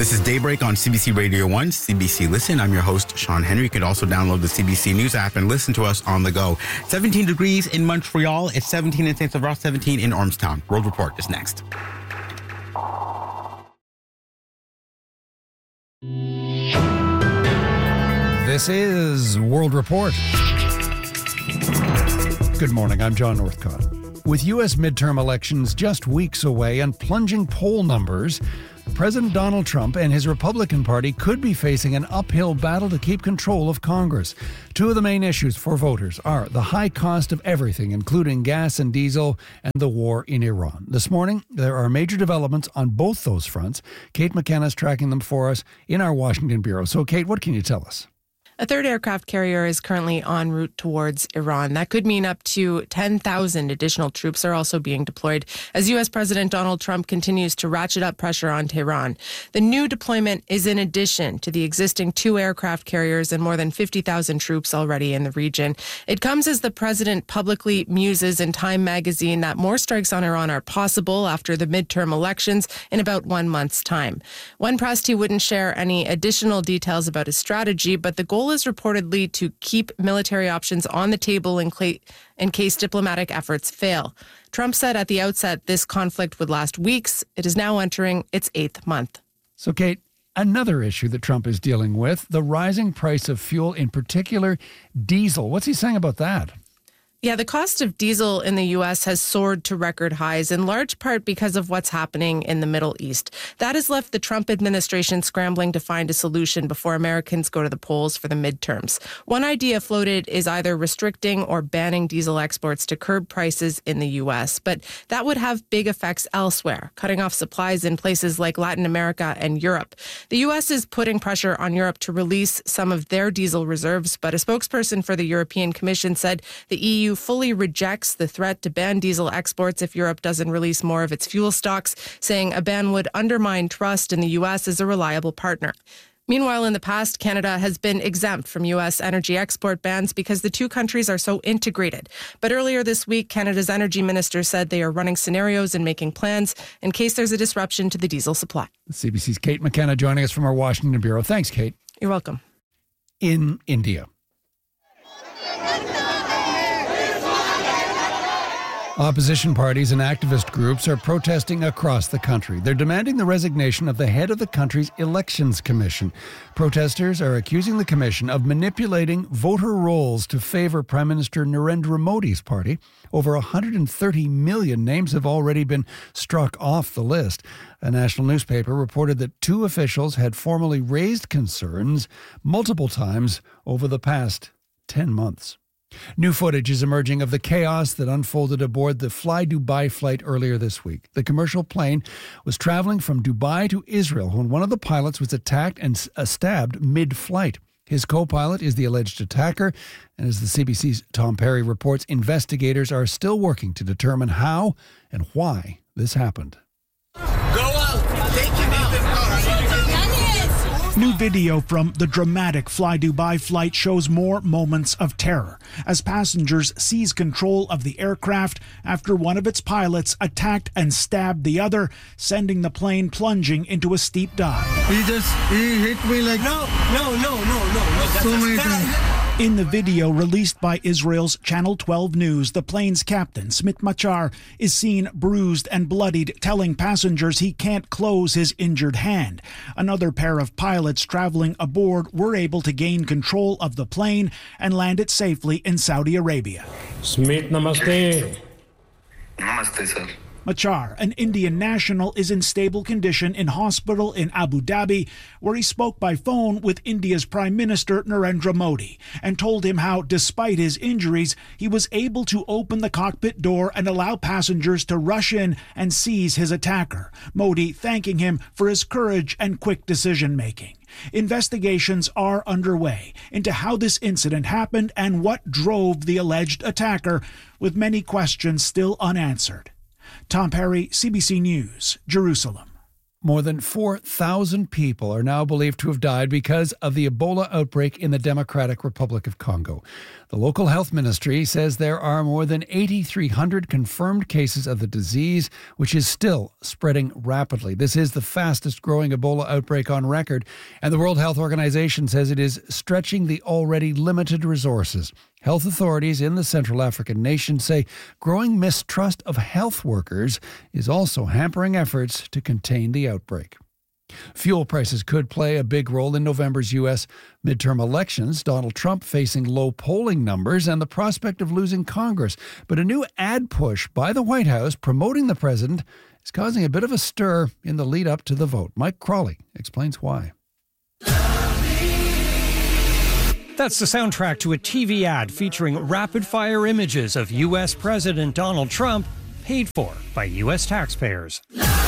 This is Daybreak on CBC Radio 1, CBC Listen. I'm your host, Sean Henry. You can also download the CBC News app and listen to us on the go. 17 degrees in Montreal. It's 17 in St. Sauveur, 17 in Ormstown. World Report is next. This is World Report. Good morning, I'm John Northcott. With U.S. midterm elections just weeks away and plunging poll numbers, President Donald Trump and his Republican Party could be facing an uphill battle to keep control of Congress. Two of the main issues for voters are the high cost of everything, including gas and diesel, and the war in Iran. This morning, there are major developments on both those fronts. Kate McKenna is tracking them for us in our Washington bureau. So, Kate, what can you tell us? A third aircraft carrier is currently en route towards Iran. That could mean up to 10,000 additional troops are also being deployed as U.S. President Donald Trump continues to ratchet up pressure on Tehran. The new deployment is in addition to the existing 2 aircraft carriers and more than 50,000 troops already in the region. It comes as the president publicly muses in Time magazine that more strikes on Iran are possible after the midterm elections in about 1 month's time. When pressed, he wouldn't share any additional details about his strategy, but the goal is reportedly to keep military options on the table in case diplomatic efforts fail. Trump said at the outset this conflict would last weeks. It is now entering its 8th month. So, Kate, another issue that Trump is dealing with, the rising price of fuel, in particular diesel. What's he saying about that? Yeah, the cost of diesel in the U.S. has soared to record highs, in large part because of what's happening in the Middle East. That has left the Trump administration scrambling to find a solution before Americans go to the polls for the midterms. One idea floated is either restricting or banning diesel exports to curb prices in the U.S., but that would have big effects elsewhere, cutting off supplies in places like Latin America and Europe. The U.S. is putting pressure on Europe to release some of their diesel reserves, but a spokesperson for the European Commission said the EU fully rejects the threat to ban diesel exports if Europe doesn't release more of its fuel stocks, saying a ban would undermine trust in the U.S. as a reliable partner. Meanwhile, in the past, Canada has been exempt from U.S. energy export bans because the two countries are so integrated. But earlier this week, Canada's energy minister said they are running scenarios and making plans in case there's a disruption to the diesel supply. CBC's Kate McKenna joining us from our Washington bureau. Thanks, Kate. You're welcome. In India, opposition parties and activist groups are protesting across the country. They're demanding the resignation of the head of the country's elections commission. Protesters are accusing the commission of manipulating voter rolls to favor Prime Minister Narendra Modi's party. Over 130 million names have already been struck off the list. A national newspaper reported that 2 officials had formally raised concerns multiple times over the past 10 months. New footage is emerging of the chaos that unfolded aboard the Fly Dubai flight earlier this week. The commercial plane was traveling from Dubai to Israel when one of the pilots was attacked and stabbed mid-flight. His co-pilot is the alleged attacker, and as the CBC's Tom Perry reports, investigators are still working to determine how and why this happened. Go out! Take him out! New video from the dramatic Fly Dubai flight shows more moments of terror as passengers seize control of the aircraft after one of its pilots attacked and stabbed the other, sending the plane plunging into a steep dive. He hit me like no. So many times. In the video released by Israel's Channel 12 News, the plane's captain, Smit Machar, is seen bruised and bloodied, telling passengers he can't close his injured hand. Another pair of pilots traveling aboard were able to gain control of the plane and land it safely in Saudi Arabia. Smit, namaste. Namaste, sir. Machar, an Indian national, is in stable condition in hospital in Abu Dhabi, where he spoke by phone with India's Prime Minister Narendra Modi and told him how, despite his injuries, he was able to open the cockpit door and allow passengers to rush in and seize his attacker. Modi thanking him for his courage and quick decision-making. Investigations are underway into how this incident happened and what drove the alleged attacker, with many questions still unanswered. Tom Perry, CBC News, Jerusalem. More than 4,000 people are now believed to have died because of the Ebola outbreak in the Democratic Republic of Congo. The local health ministry says there are more than 8,300 confirmed cases of the disease, which is still spreading rapidly. This is the fastest growing Ebola outbreak on record, and the World Health Organization says it is stretching the already limited resources. Health authorities in the Central African nation say growing mistrust of health workers is also hampering efforts to contain the outbreak. Fuel prices could play a big role in November's U.S. midterm elections, Donald Trump facing low polling numbers and the prospect of losing Congress. But a new ad push by the White House promoting the president is causing a bit of a stir in the lead up to the vote. Mike Crawley explains why. That's the soundtrack to a TV ad featuring rapid-fire images of U.S. President Donald Trump, paid for by U.S. taxpayers.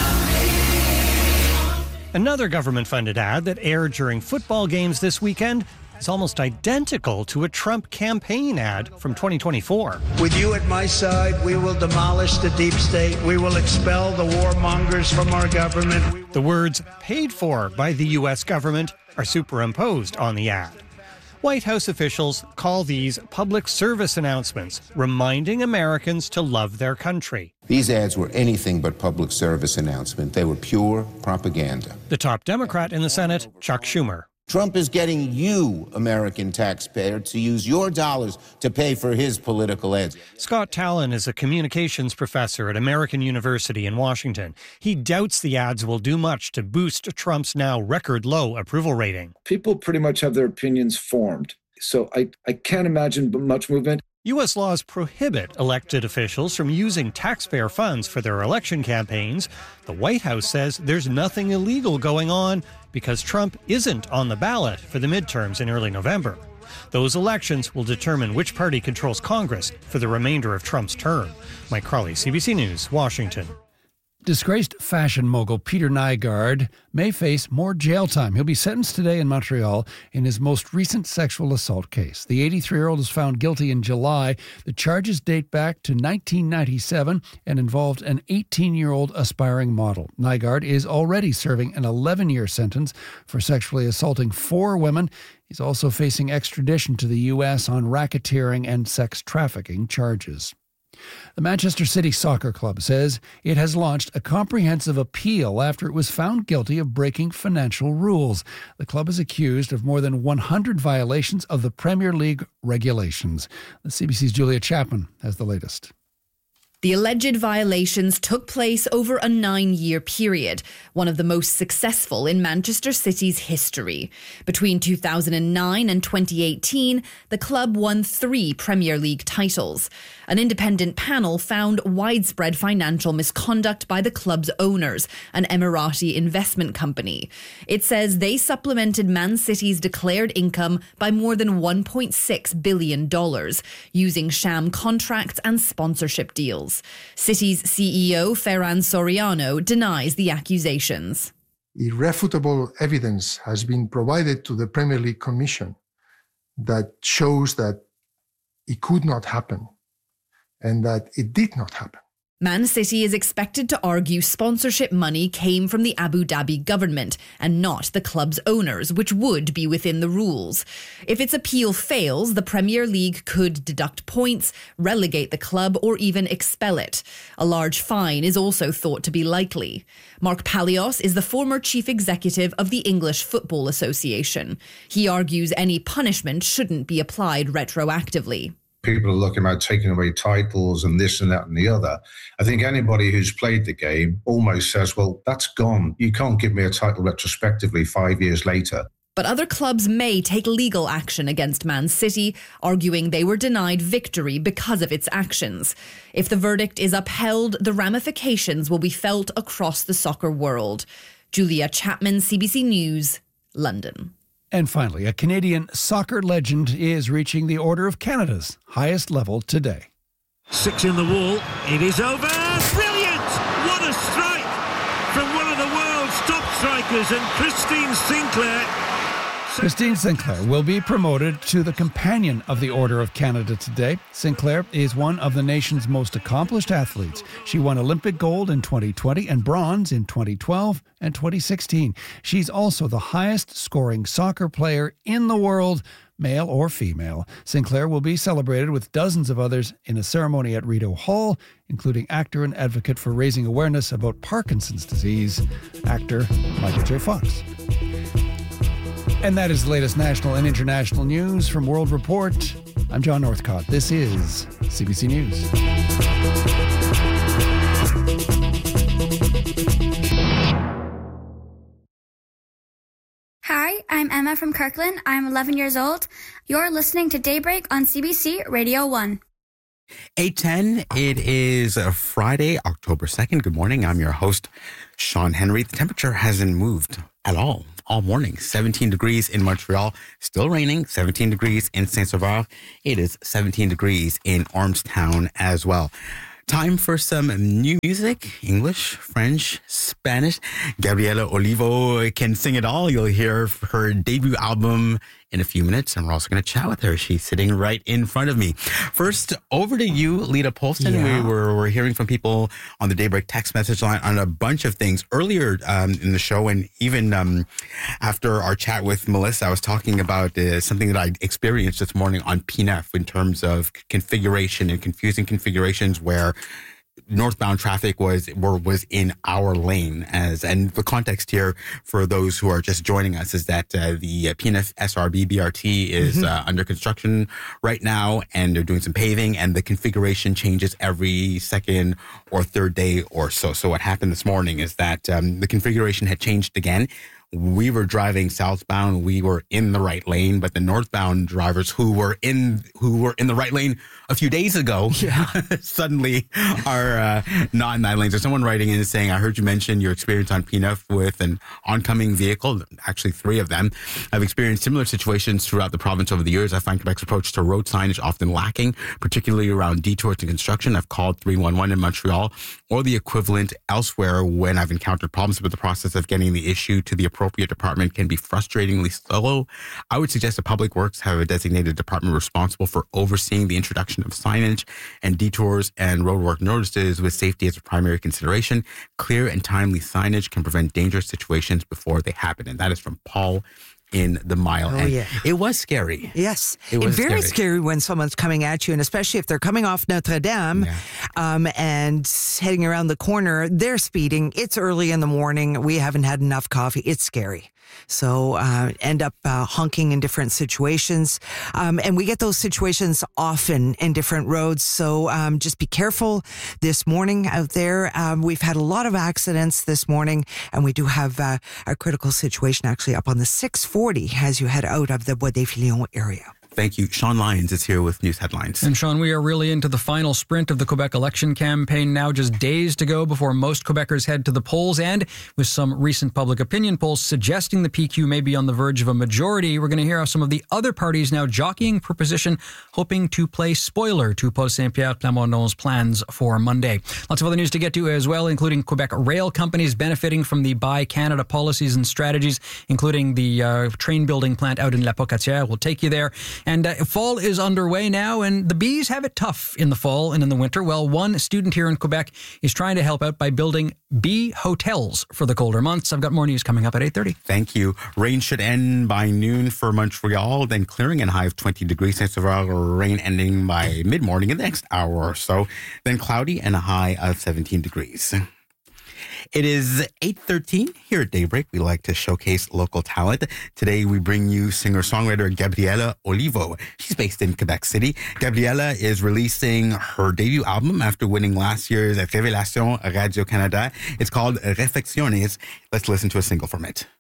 Another government-funded ad that aired during football games this weekend is almost identical to a Trump campaign ad from 2024. With you at my side, we will demolish the deep state. We will expel the warmongers from our government. The words "paid for by the U.S. government" are superimposed on the ad. White House officials call these public service announcements, reminding Americans to love their country. These ads were anything but public service announcement. They were pure propaganda. The top Democrat in the Senate, Chuck Schumer. Trump is getting you, American taxpayer, to use your dollars to pay for his political ads. Scott Tallon is a communications professor at American University in Washington. He doubts the ads will do much to boost Trump's now record-low approval rating. People pretty much have their opinions formed, so I can't imagine much movement. U.S. laws prohibit elected officials from using taxpayer funds for their election campaigns. The White House says there's nothing illegal going on because Trump isn't on the ballot for the midterms in early November. Those elections will determine which party controls Congress for the remainder of Trump's term. Mike Crawley, CBC News, Washington. Disgraced fashion mogul Peter Nygard may face more jail time. He'll be sentenced today in Montreal in his most recent sexual assault case. The 83-year-old was found guilty in July. The charges date back to 1997 and involved an 18-year-old aspiring model. Nygard is already serving an 11-year sentence for sexually assaulting 4 women. He's also facing extradition to the U.S. on racketeering and sex trafficking charges. The Manchester City Soccer Club says it has launched a comprehensive appeal after it was found guilty of breaking financial rules. The club is accused of more than 100 violations of the Premier League regulations. The CBC's Julia Chapman has the latest. The alleged violations took place over a 9-year period, one of the most successful in Manchester City's history. Between 2009 and 2018, the club won 3 Premier League titles. An independent panel found widespread financial misconduct by the club's owners, an Emirati investment company. It says they supplemented Man City's declared income by more than $1.6 billion, using sham contracts and sponsorship deals. City's CEO, Ferran Soriano, denies the accusations. Irrefutable evidence has been provided to the Premier League Commission that shows that it could not happen and that it did not happen. Man City is expected to argue sponsorship money came from the Abu Dhabi government and not the club's owners, which would be within the rules. If its appeal fails, the Premier League could deduct points, relegate the club, or even expel it. A large fine is also thought to be likely. Mark Palios is the former chief executive of the English Football Association. He argues any punishment shouldn't be applied retroactively. People are looking at taking away titles and this and that and the other. I think anybody who's played the game almost says, well, that's gone. You can't give me a title retrospectively 5 years later. But other clubs may take legal action against Man City, arguing they were denied victory because of its actions. If the verdict is upheld, the ramifications will be felt across the soccer world. Julia Chapman, CBC News, London. And finally, a Canadian soccer legend is reaching the Order of Canada's highest level today. 6 in the wall. It is over. Brilliant! What a strike from one of the world's top strikers, and Christine Sinclair Christine Sinclair will be promoted to the Companion of the Order of Canada today. Sinclair is one of the nation's most accomplished athletes. She won Olympic gold in 2020 and bronze in 2012 and 2016. She's also the highest scoring soccer player in the world, male or female. Sinclair will be celebrated with dozens of others in a ceremony at Rideau Hall, including actor and advocate for raising awareness about Parkinson's disease, actor Michael J. Fox. And that is the latest national and international news from World Report. I'm John Northcott. This is CBC News. Hi, I'm Emma from Kirkland. I'm 11 years old. You're listening to Daybreak on CBC Radio 1. 8:10. It is Friday, October 2nd. Good morning. I'm your host, Sean Henry. The temperature hasn't moved at all morning. 17 degrees in Montreal. Still raining. 17 degrees in Saint-Sauveur. It is 17 degrees in Ormstown as well. Time for some new music, English, French, Spanish. Gabriela Olivo can sing it all. You'll hear her debut album in a few minutes, and we're also going to chat with her. She's sitting right in front of me. First, over to you, Lita Polston. Yeah. We're hearing from people on the Daybreak text message line on a bunch of things earlier in the show, and even after our chat with Melissa, I was talking about something that I experienced this morning on PNF in terms of configuration and confusing configurations where northbound traffic was in our lane. And the context here for those who are just joining us is that the PNF SRB BRT is under construction right now, and they're doing some paving, and the configuration changes every second or third day or so. So what happened this morning is that the configuration had changed again. We were driving southbound. We were in the right lane, but the northbound drivers who were in the right lane a few days ago suddenly are not in that lane. So someone writing in and saying, I heard you mention your experience on PNF with an oncoming vehicle, actually 3 of them. I've experienced similar situations throughout the province over the years. I find Quebec's approach to road signage often lacking, particularly around detours and construction. I've called 311 in Montreal or the equivalent elsewhere when I've encountered problems, but the process of getting the issue to the appropriate department can be frustratingly slow. I would suggest that Public Works have a designated department responsible for overseeing the introduction of signage and detours and roadwork notices with safety as a primary consideration. Clear and timely signage can prevent dangerous situations before they happen. And that is from Paul in the Mile. And it was scary. Yes. It's very scary when someone's coming at you, and especially if they're coming off Notre Dame and heading around the corner, they're speeding. It's early in the morning. We haven't had enough coffee. It's scary. So end up honking in different situations. And we get those situations often in different roads. So just be careful this morning out there. We've had a lot of accidents this morning, and we do have a critical situation actually up on the 640 as you head out of the Bois des Filions area. Thank you. Sean Lyons is here with news headlines. And Sean, we are really into the final sprint of the Quebec election campaign now, just days to go before most Quebecers head to the polls. And with some recent public opinion polls suggesting the PQ may be on the verge of a majority, we're going to hear how some of the other parties now jockeying for position, hoping to play spoiler to Paul Saint-Pierre Plamondon's plans for Monday. Lots of other news to get to as well, including Quebec rail companies benefiting from the Buy Canada policies and strategies, including the train building plant out in La Pocatière. We'll take you there. And fall is underway now, and the bees have it tough in the fall and in the winter. Well, one student here in Quebec is trying to help out by building bee hotels for the colder months. I've got more news coming up at 8:30. Thank you. Rain should end by noon for Montreal, then clearing and high of 20 degrees. Saint-Sauveur, rain ending by mid-morning in the next hour or so, then cloudy and a high of 17 degrees. It is 8:13 here at Daybreak. We like to showcase local talent. Today, we bring you singer-songwriter Gabriela Olivo. She's based in Quebec City. Gabriela is releasing her debut album after winning last year's Révélation Radio-Canada. It's called Reflexiones. Let's listen to a single from it.